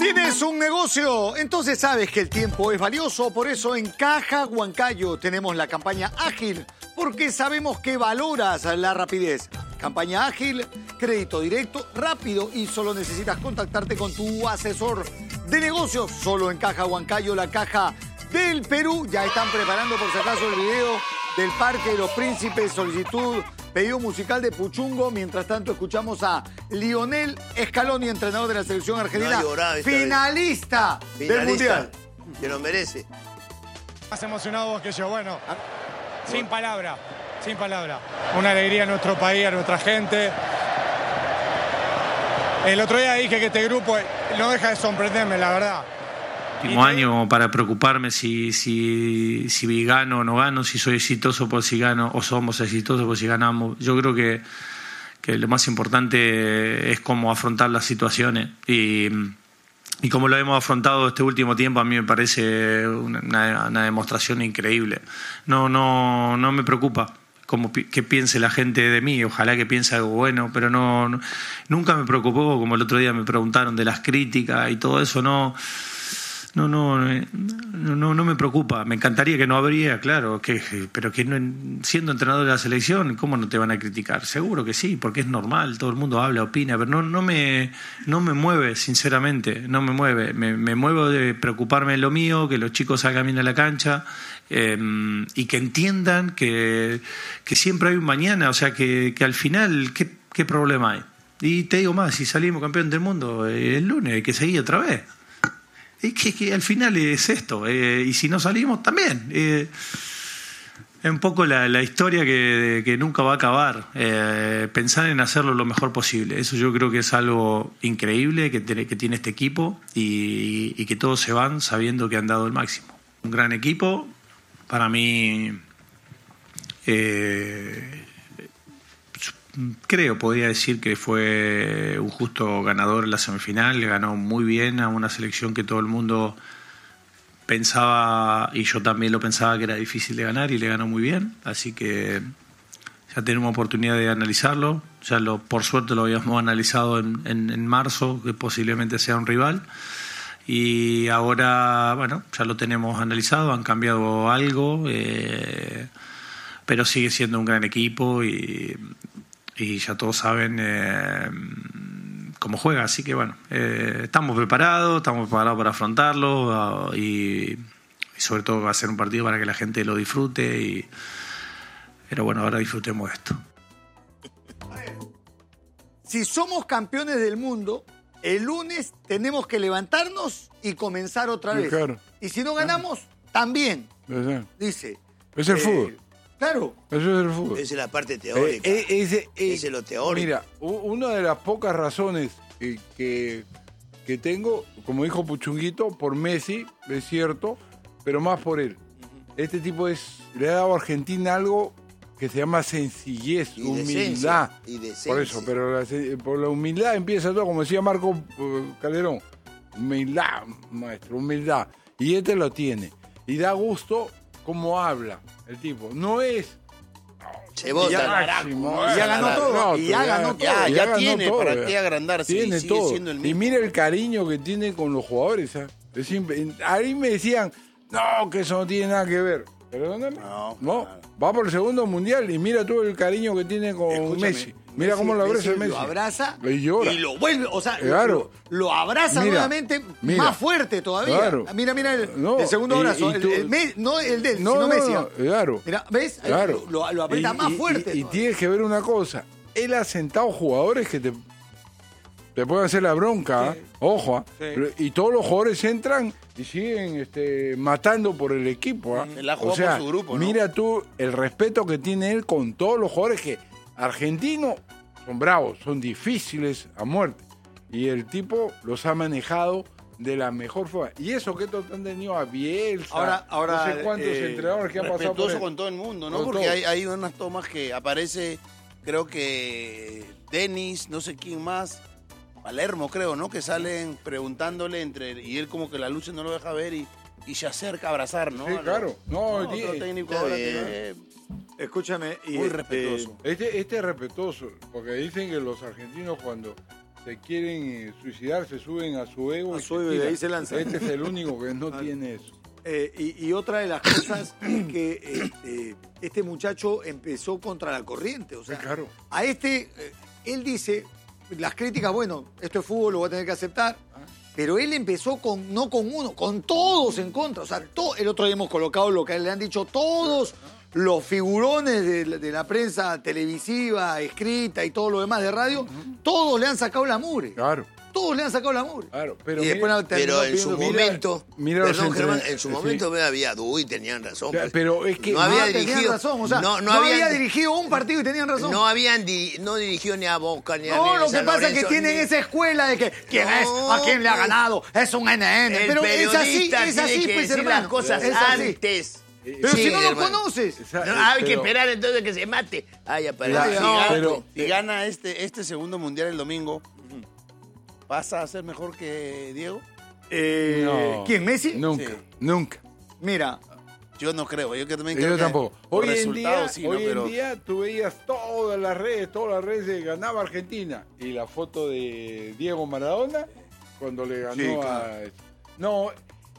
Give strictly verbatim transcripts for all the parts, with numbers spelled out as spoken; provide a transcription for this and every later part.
¿Tienes un negocio? Entonces sabes que el tiempo es valioso, por eso en Caja Huancayo tenemos la campaña ágil, porque sabemos que valoras la rapidez. Campaña ágil, crédito directo, rápido y solo necesitas contactarte con tu asesor de negocios. Solo en Caja Huancayo, la caja del Perú. Ya están preparando por si acaso el video del Parque de los Príncipes, solicitud, pedido musical de Puchungo. Mientras tanto escuchamos a Lionel Scaloni, entrenador de la selección argentina, no llorado, finalista, finalista del Mundial. Que lo merece. Más emocionados que yo, bueno, sin palabra, sin palabra. Una alegría a nuestro país, a nuestra gente. El otro día dije que este grupo no deja de sorprenderme, la verdad. Último año para preocuparme si, si, si gano o no gano, si soy exitoso por si gano o somos exitosos por si ganamos. Yo creo que, que lo más importante es cómo afrontar las situaciones y, y como lo hemos afrontado este último tiempo, a mí me parece una, una demostración increíble. No, no, no me preocupa como que piense la gente de mí, ojalá que piense algo bueno, pero no, no nunca me preocupó, como el otro día me preguntaron de las críticas y todo eso, no. No, no, no, no me preocupa. Me encantaría que no habría, claro, que, pero que no, siendo entrenador de la selección, ¿cómo no te van a criticar? Seguro que sí, porque es normal, todo el mundo habla, opina, pero no, no me, no me mueve, sinceramente, no me mueve. Me, me muevo de preocuparme de lo mío, que los chicos salgan bien a la cancha eh, y que entiendan que, que siempre hay un mañana, o sea, que, que al final, ¿qué, qué problema hay? Y te digo más, si salimos campeón del mundo eh, el lunes, hay que seguir otra vez. Es que, que al final es esto, eh, y si no salimos también. Eh, es un poco la, la historia que, que nunca va a acabar. Eh, pensar en hacerlo lo mejor posible. Eso yo creo que es algo increíble que tiene, que tiene este equipo y, y que todos se van sabiendo que han dado el máximo. Un gran equipo, para mí, eh, creo, podría decir que fue un justo ganador en la semifinal, le ganó muy bien a una selección que todo el mundo pensaba, y yo también lo pensaba, que era difícil de ganar, y le ganó muy bien, así que ya tenemos oportunidad de analizarlo, ya lo, por suerte lo habíamos analizado en, en, en marzo, que posiblemente sea un rival, y ahora, bueno, ya lo tenemos analizado, han cambiado algo, eh, pero sigue siendo un gran equipo y y ya todos saben eh, cómo juega, así que bueno, eh, estamos preparados, estamos preparados para afrontarlo uh, y, y sobre todo va a ser un partido para que la gente lo disfrute, y, pero bueno, ahora disfrutemos de esto. Si somos campeones del mundo, el lunes tenemos que levantarnos y comenzar otra vez. Claro. Y si no ganamos, también, dice. Es el eh, fútbol. Claro. Eso es el fútbol. Esa es la parte teórica. Eh, eh, ese, eh, ese es lo teórico. Mira, una de las pocas razones eh, que, que tengo, como dijo Puchunguito, por Messi, es cierto, pero más por él. Uh-huh. Este tipo es, le ha dado a Argentina algo que se llama sencillez, y humildad. Y decencia. Por eso, pero la, por la humildad empieza todo, como decía Marco Calderón. Humildad, maestro, humildad. Y este lo tiene. Y da gusto cómo habla el tipo. No es... Se vota. Ya, ya ganó todo. No, y ya, ya ganó todo. Ya, ya, ya tiene todo, para qué agrandarse. Tiene sigue todo. Siendo el mismo. Y mira el cariño que tiene con los jugadores. ¿eh? Es simple. Ahí me decían, no, que eso no tiene nada que ver. Perdóname. No, no. Claro. Va por el segundo mundial y mira todo el cariño que tiene con Escúchame, Messi. Mira Messi, cómo lo abraza Messi. Lo abraza y llora. Y lo vuelve, o sea, claro. lo, lo abraza mira, nuevamente mira, más fuerte todavía. Claro. Mira, mira el, no, el segundo y, abrazo. Y tú, el, el, no el de él, no, sino no, Messi. No, claro. Mira, ¿ves? Claro. Lo, lo aprieta y, más y, fuerte. Y, y tienes que ver una cosa. Él ha sentado jugadores que te, te pueden hacer la bronca. Sí. Ojo. Sí. Pero, y todos los jugadores entran y siguen este, matando por el equipo. ¿eh? La jugó o sea, por su grupo, ¿no? Mira tú el respeto que tiene él con todos los jugadores que argentinos son bravos, son difíciles a muerte. Y el tipo los ha manejado de la mejor forma. Y eso que estos han tenido a Bielsa, ahora, ahora, no sé cuántos eh, entrenadores que han pasado por él. Con todo el mundo, ¿no? Con Porque todo. hay, hay unas tomas que aparece, creo que Denis, no sé quién más, Palermo creo, ¿no? Que salen preguntándole entre y él como que la luz no lo deja ver y, y se acerca a abrazar, ¿no? Sí, claro. No, no, otro tío, técnico eh, ahora que... Escúchame. Y muy este, respetuoso. Este, este es respetuoso, porque dicen que los argentinos cuando se quieren eh, suicidar, se suben a su ego. A y su ego y tiran. ahí se lanzan. Este es el único que no tiene eso. Eh, y, y otra de las cosas es que este, este muchacho empezó contra la corriente. O sea, Sí, claro. a este, eh, él dice, las críticas, bueno, esto es fútbol, lo voy a tener que aceptar. Pero él empezó con no con uno, con todos en contra. O sea, todo, el otro día hemos colocado lo que le han dicho todos los figurones de, la- de la prensa televisiva, escrita y todo lo demás de radio. Todos le han sacado la mugre. Claro, todos le han sacado la mugre. claro. Pero y después mira- la terminó Pero en su pidiendo- Mira- momento, mira los perdón, Germán, entren- en su sí. momento me había dudado y tenían razón. O sea, pues. pero es que no había Ah, tenían dirigido, razón, o sea, no, no, no había habían- dirigido un partido y tenían razón. no habían diri- no dirigió ni a Boca ni a No, River, lo que San pasa es que Lorenzo, tienen ni- esa escuela de que quién No, es, a quién le ha pues, ganado, es un N N. El Pero es así, periodista es tiene así, que pues, decir hermano. las cosas Es así. antes. Pero Sí, si no lo hermano. conoces. Esa- No, hay que pero- esperar entonces que se mate. Ay, aparece. La- Si, no, gana, pero- si gana este, este segundo mundial el domingo, ¿pasa a ser mejor que Diego? Eh, No. ¿Quién, Messi? Nunca, Sí. nunca. Mira, Yo no creo. Yo que también creo Yo que tampoco. por Hoy en resultados día, sí, ¿no? hoy Pero en día tú veías todas las redes, todas las redes de ganaba Argentina. Y la foto de Diego Maradona cuando le ganó Sí, a... claro. No,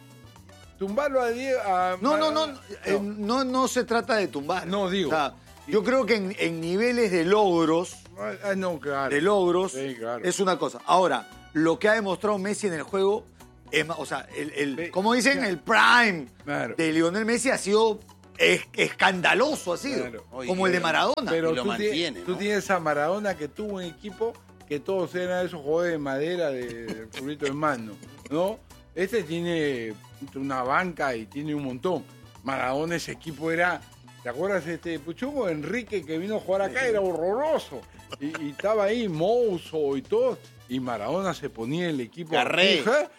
tumbarlo a Diego... a no, no, no, Maradona- eh, no, no se trata de tumbar. No, digo. O sea, yo creo que en, en niveles de logros, Ah, no, claro. de logros, Sí, claro. es una cosa. Ahora, lo que ha demostrado Messi en el juego, es ma- o sea, el, el- Sí, como dicen, ya. el prime Claro. de Lionel Messi ha sido es- escandaloso, ha sido, Claro. Oye, como el de Maradona. Pero Y lo tú, tie- mantiene, tú ¿no? tienes a Maradona que tuvo un equipo que todos eran esos jugadores de madera de- del pueblito de mano, ¿no? Este tiene una banca y tiene un montón. Maradona, ese equipo era... ¿Te acuerdas de este Puchungo? Enrique que vino a jugar acá era horroroso. Y, y estaba ahí Mouso y todo. Y Maradona se ponía el equipo a Garré. pujar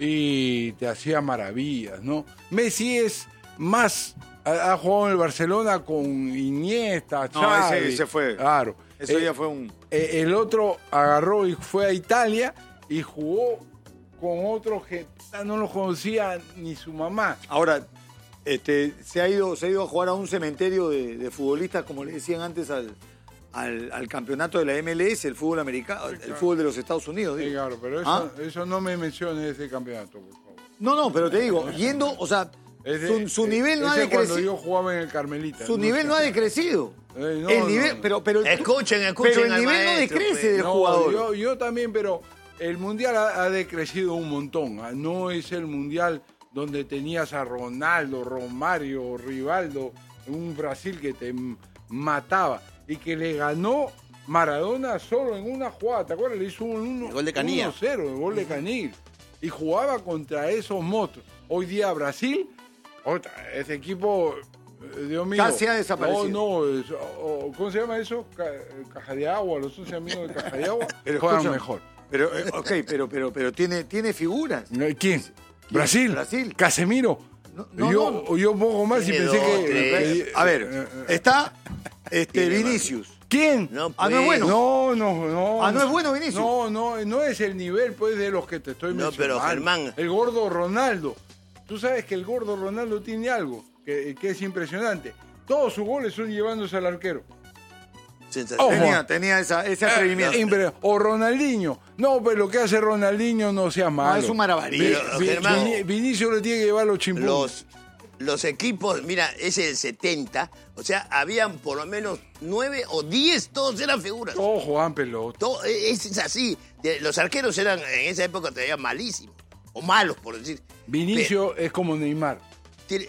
y te hacía maravillas, ¿no? Messi es más... Ha, ha jugado en el Barcelona con Iniesta, No, Xavi. ese- ese fue- Claro. Eso Eh, ya fue un... eh, el otro agarró y fue a Italia y jugó con otro que no lo conocía ni su mamá. Ahora, este, se, ha ido, se ha ido a jugar a un cementerio de, de futbolistas, como le decían antes, al, al, al campeonato de la M L S, el fútbol americano, el, el fútbol de los Estados Unidos. Sí, digo. claro, pero eso, ¿Ah? eso no me menciones ese campeonato, por favor. No, no, pero te digo, yendo, o sea, Ese- su, su eh, nivel no ha ese cuando decrecido. yo jugaba en el Carmelita. Su nivel no ha decrecido. Eh, no, el no, nivel, no. pero, pero, Escuchen, escuchen pero el al nivel no maestro, decrece pues. del No, jugador. Yo, yo también, pero el Mundial ha, ha decrecido un montón. ah, No es el Mundial donde tenías a Ronaldo, Romario, Rivaldo, un Brasil que te m- mataba y que le ganó Maradona solo en una jugada. ¿Te acuerdas? Le hizo un uno- El gol de Canilla. uno cero, el gol de Canilla. Y jugaba contra esos monstruos. Hoy día Brasil, otra, ese equipo, eh, Dios mío. Casi ha desaparecido. No, no, es- o- ¿cómo se llama eso? Ca- Caja de agua, los once amigos de Caja de agua Pero juegan escúchame, mejor. Pero, eh, ok, pero, pero, pero tiene, tiene figuras. ¿Quién? ¿Brasil? Brasil. ¿Casemiro? No, no, yo, no. yo pongo más y Tiene pensé dos, que, tres. que- A ver, eh, eh, está este, Tiene Vinicius. ¿quién? No, Ah, no es pues. bueno. No, no, no. Ah, ¿no es bueno, Vinicius? No, no, no es el nivel, pues, de los que te estoy No, mencionando. pero, Germán. El gordo Ronaldo. Tú sabes que el gordo Ronaldo tiene algo que, que es impresionante. Todos sus goles son llevándose al arquero. Sensación. Ojo. Tenía, tenía esa, ese atrevimiento. Impre- O Ronaldinho. No, pero lo que hace Ronaldinho no sea malo. es un maravilloso. Pero, Vi- Germán, Vini- Vinicio le tiene que llevar los chimpunes. Los, los equipos, mira, ese del setenta, o sea, habían por lo menos nueve o diez, todos eran figuras. Todos jugaban pelota. Todo, es, es así. De- Los arqueros eran, en esa época, todavía malísimos. O malos, por decir. Vinicio es como Neymar. Tiene-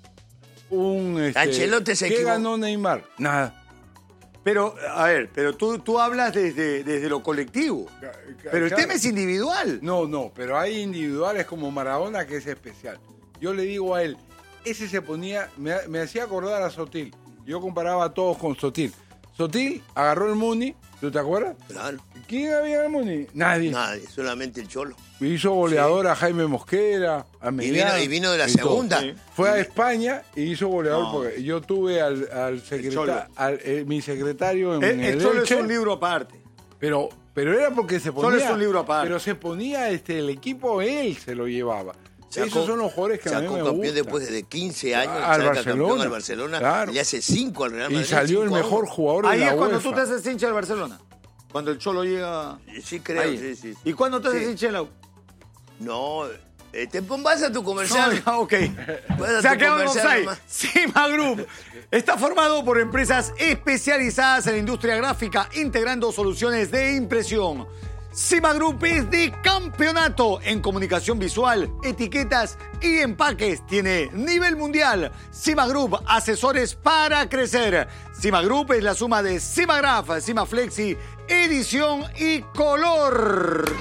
Un, este, Ancelotti se ¿Qué equivocó. ganó Neymar? Nada. Pero, a ver, pero tú, tú hablas desde, desde lo colectivo. Pero el Claro. tema es individual. No, no, pero hay individuales como Maradona que es especial. Yo le digo a él, ese se ponía, me, me hacía acordar a Sotil. Yo comparaba a todos con Sotil. Sotil agarró el Muni, ¿tú te acuerdas? Claro, ¿Quién había en el Muni? Nadie. nadie, solamente el Cholo. Hizo goleador a Jaime Mosquera, a Y Mediano. vino, y vino de la y todo. segunda. Sí. Fue a España y hizo goleador No. porque yo tuve al, al Cholo. secretario, mi secretario en El, el, el Cholo es Elche, un libro aparte. pero pero era porque se Solo ponía es un libro aparte. pero se ponía este el equipo él se lo llevaba. Sacó- Esos son los jugadores que a mí Sacó me campeón gustan. después de quince años, Al saca Barcelona. campeón al Barcelona, Claro. y hace cinco al Real Y Madrid. salió el cinco a mejor uno. jugador Ahí de la es cuando UEFA. tú te haces hincha del Barcelona. Cuando el Cholo llega... Sí, creo, ahí. sí, sí. ¿Y cuándo te haces Sí. hincha del Aucas? No, eh, te pon- vas a tu comercial. No, ok. Vas a Se ha tu quedado en comercial offside. nomás. Cima Group está formado por empresas especializadas en la industria gráfica, integrando soluciones de impresión. Cima Group es de campeonato en comunicación visual, etiquetas y empaques. Tiene nivel mundial. Cima Group, asesores para crecer. Cima Group es la suma de Cimagraph, Cima Flexi, edición y color.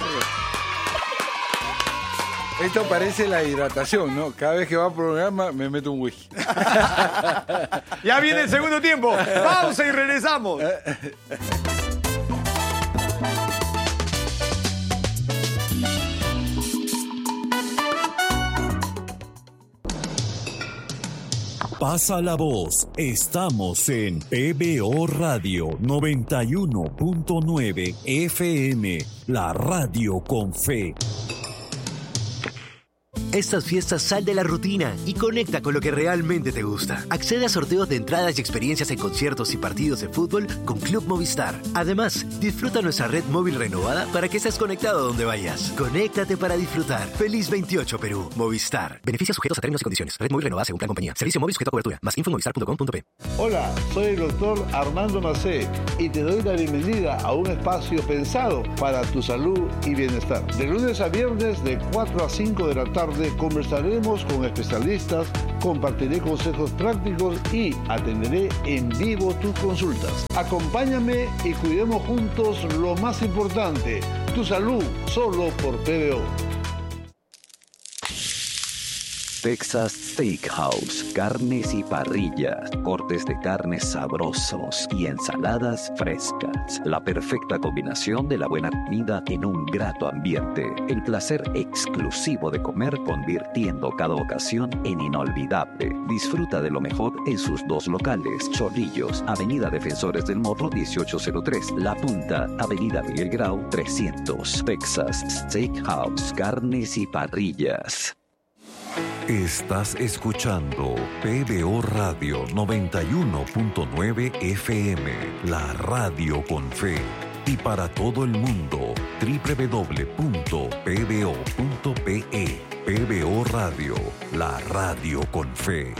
Esto parece la hidratación, ¿no? Cada vez que va a programa me meto un whisky. Ya viene el segundo tiempo. Pausa y regresamos. Pasa la voz. Estamos en P B O Radio noventa y uno punto nueve F M, la radio con fe. Estas fiestas sal de la rutina y conecta con lo que realmente te gusta. Accede a sorteos de entradas y experiencias en conciertos y partidos de fútbol con Club Movistar. Además, disfruta nuestra red móvil renovada para que estés conectado donde vayas. Conéctate para disfrutar. Feliz veintiocho Perú. Movistar. Beneficios sujetos a términos y condiciones. Red móvil renovada según plan compañía. Servicio móvil sujeto a cobertura. Más info en movistar punto com punto pe. Hola, soy el doctor Armando Macé y te doy la bienvenida a un espacio pensado para tu salud y bienestar. De lunes a viernes de cuatro a cinco de la tarde conversaremos con especialistas, compartiré consejos prácticos y atenderé en vivo tus consultas. Acompáñame y cuidemos juntos lo más importante, tu salud, solo por P B O. Texas Steakhouse, carnes y parrillas, cortes de carnes sabrosos y ensaladas frescas. La perfecta combinación de la buena comida en un grato ambiente. El placer exclusivo de comer convirtiendo cada ocasión en inolvidable. Disfruta de lo mejor en sus dos locales. Chorrillos, Avenida Defensores del Morro dieciocho cero tres. La Punta, Avenida Miguel Grau trescientos. Texas Steakhouse, carnes y parrillas. Estás escuchando P B O Radio noventa y uno punto nueve F M, la radio con fe. Y para todo el mundo, doble u doble u doble u punto p b o punto p e. P B O Radio, la radio con fe.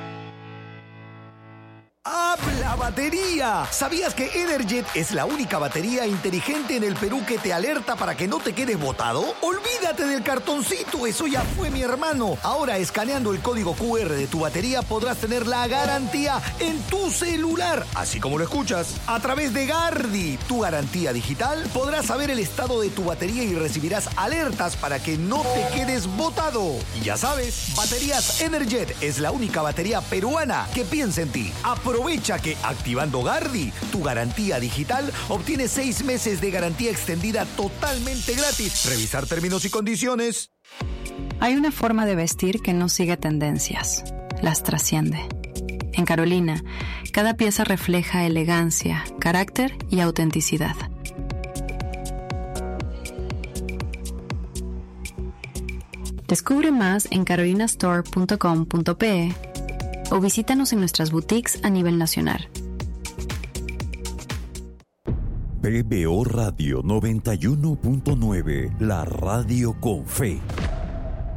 ¡Habla batería! ¿Sabías que Energet es la única batería inteligente en el Perú que te alerta para que no te quedes botado? Olvídate del cartoncito, eso ya fue, mi hermano. Ahora, escaneando el código Q R de tu batería, podrás tener la garantía en tu celular, así como lo escuchas. A través de Gardi, tu garantía digital, podrás saber el estado de tu batería y recibirás alertas para que no te quedes botado. Y ya sabes, Baterías Energet es la única batería peruana que piensa en ti. Aprovecha que activando Gardi, tu garantía digital, obtienes seis meses de garantía extendida totalmente gratis. Revisar términos y condiciones. Hay una forma de vestir que no sigue tendencias, las trasciende. En Carolina, cada pieza refleja elegancia, carácter y autenticidad. Descubre más en carolina store punto com punto pe o visítanos en nuestras boutiques a nivel nacional. P B O Radio noventa y uno punto nueve, la radio con fe.